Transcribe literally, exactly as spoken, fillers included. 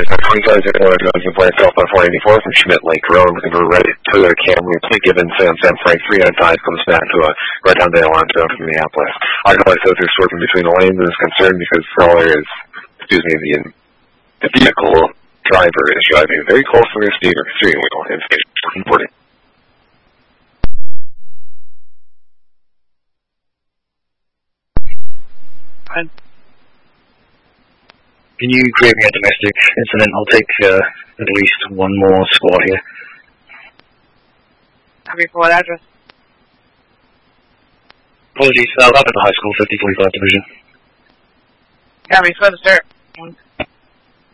twenty-five zero one Johnson Point, Southbound four eighty-four from Schmidt Lake Road, looking for ready Toyota Camry. Please given Sam Sam Frank three on five comes back to a right down Dale on from Minneapolis. I know I said there's working between the lanes and is concerned because crawler is, excuse me, the, the vehicle driver is driving very close to their steering, steering wheel and station reporting. Fine. Can you create me a domestic incident? I'll take uh, at least one more squad here. Copy for what address? Apologies, uh, up at the high school, fifty forty-five division. Copy, supposed to start.